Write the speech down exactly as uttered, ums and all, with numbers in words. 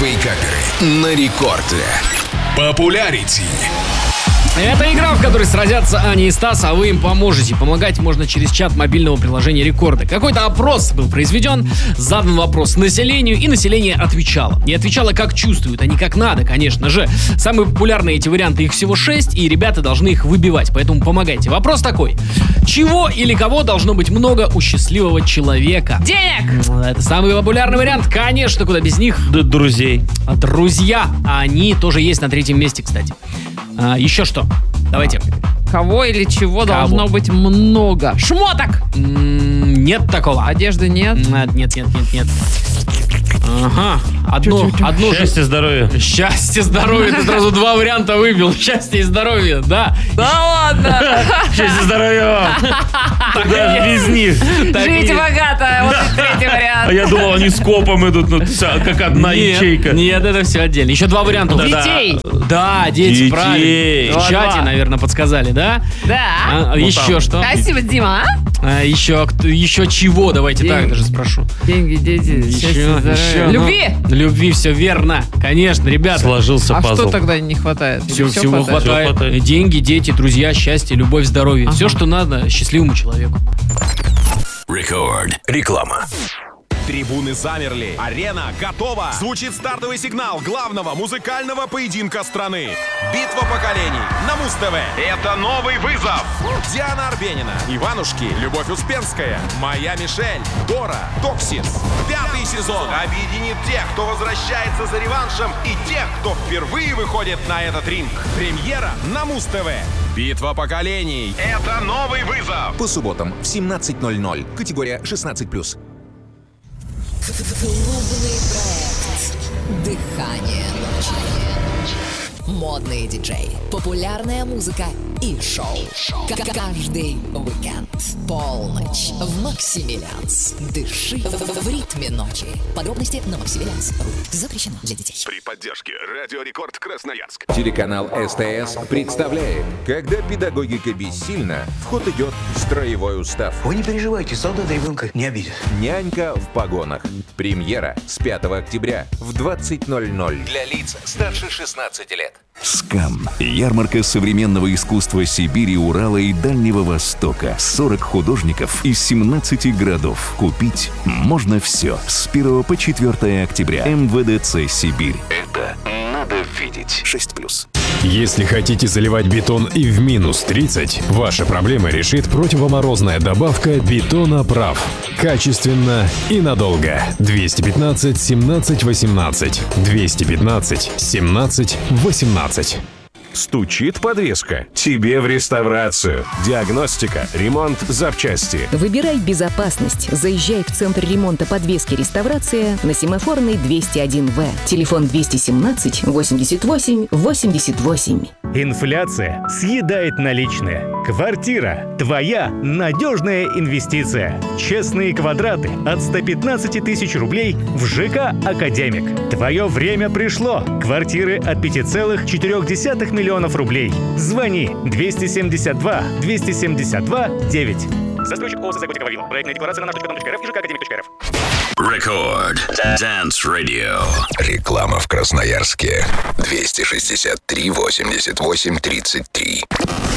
Вейкаперы на рекорде. Популярити. Это игра, в которой сразятся Аня и Стас, а вы им поможете. Помогать можно через чат мобильного приложения Рекорды. Какой-то опрос был произведен, задан вопрос населению, и население отвечало. И отвечало, как чувствуют, а не как надо, конечно же. Самые популярные эти варианты, их всего шесть, и ребята должны их выбивать, поэтому помогайте. Вопрос такой: чего или кого должно быть много у счастливого человека? Денег! Это самый популярный вариант, конечно, куда без них. Д- друзей. Друзья, а они тоже есть на третьем месте, кстати. А, еще что? Давайте. Кого или чего Кого? должно быть много? Шмоток! М, Нет такого. Одежды нет. Нет, нет, нет, нет, нет. Ага. Одно, одно же- Счастье, здоровье. Счастье, здоровье. Ты сразу два варианта выбил. Счастье и здоровье, да. Да ладно! Счастье, здоровье. Тогда без них. Так и Жить есть. богато, вот и третий А вариант. я думал, они скопом идут, ну, вся, как одна Нет, ячейка. Нет, это все отдельно. Еще два варианта. Да-да. Детей! Да, дети, Детей. правильно. В Два, чате, два. наверное, подсказали, да? Да. А, Ну, еще там. что? Спасибо, Дима, а? А, еще, кто- еще чего? Давайте Деньги. так даже спрошу. Деньги, дети, счастье, Еще, здоровье. еще. Любви! Ну, любви, все верно. Конечно, ребята. Сложился А пазл. что тогда не хватает? Или Все, всё всего хватает? хватает. Всё хватает. Деньги, дети, друзья, счастье, любовь, здоровье. Ага. Все, что надо счастливому человеку. Рекорд. Реклама. Трибуны замерли. Арена готова. Звучит стартовый сигнал главного музыкального поединка страны. Битва поколений на Муз-ТВ. Это новый вызов. Диана Арбенина, Иванушки, Любовь Успенская, Моя Мишель, Дора, Токсис. Пятый сезон объединит тех, кто возвращается за реваншем, и тех, кто впервые выходит на этот ринг. Премьера на Муз-ТВ. Битва поколений. Это новый вызов. По субботам в семнадцать ноль ноль. Категория шестнадцать плюс. Клубный проект «Дыхание ночи». Модные диджеи, популярная музыка и шоу. К- Каждый уикенд. Полночь в Максимилианс. Дыши в в ритме ночи. Подробности на Максимилианс точка ру. Запрещено для детей. При поддержке Радио Рекорд Красноярск. Телеканал СТС представляет, когда педагогика бессильна, в ход идет строевой устав. Вы не переживайте, солдата ребенка не обидит. Нянька в погонах. Премьера с пятого октября в двадцать ноль ноль. Для лиц старше шестнадцати лет. Скам. Ярмарка современного искусства Сибири, Урала и Дальнего Востока. сорок художников из семнадцати городов. Купить можно все. С первого по четвёртое октября. эм вэ дэ цэ Сибирь. Это надо видеть. шесть плюс. Если хотите заливать бетон и в минус тридцать, ваши проблемы решит противоморозная добавка Бетоноправ. Качественно и надолго. двести пятнадцать семнадцать восемнадцать. двести пятнадцать семнадцать восемнадцать. Стучит подвеска? Тебе в реставрацию. Диагностика, ремонт, запчасти. Выбирай безопасность. Заезжай в Центр ремонта подвески «Реставрация» на Семафорной двести один вэ. Телефон двести семнадцать восемьдесят восемь восемьдесят восемь. Инфляция съедает наличные. Квартира – твоя надежная инвестиция. Честные квадраты от ста пятнадцати тысяч рублей в ЖК «Академик». Твое время пришло. Квартиры от пяти целых четырёх десятых миллионов рублей. Звони двести семьдесят два двести семьдесят два девять. Застройщик ОСС «Готика Вавилон». Проектная декларация на наш точка ком точка эр эф и ЖК «Академик точка эр эф». Рекорд. Dance Radio. Реклама в Красноярске. двести шестьдесят три восемьдесят восемь тридцать три.